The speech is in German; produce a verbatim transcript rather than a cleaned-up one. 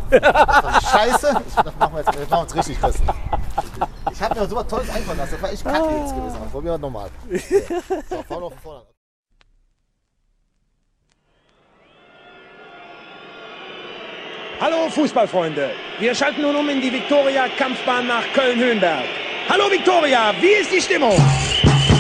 Scheiße. Ich, das machen wir jetzt, das machen wir jetzt richtig, Chris. Ich habe mir so was Tolles einfallen lassen. Das war echt kacke jetzt gewesen. Aber probieren wir nochmal. So, fahren wir auf den Vorderrad. Hallo Fußballfreunde, wir schalten nun um in die Viktoria-Kampfbahn nach Köln-Höhenberg. Hallo Viktoria, wie ist die Stimmung?